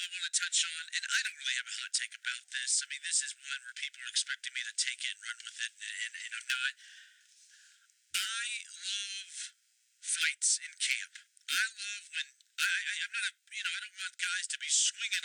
want to touch on, and I don't really have a hot take about this. I mean, this is one where people are expecting me to take it and run with it, and I'm not. I love fights in camp. I love when I'm not a, I don't want guys to be swinging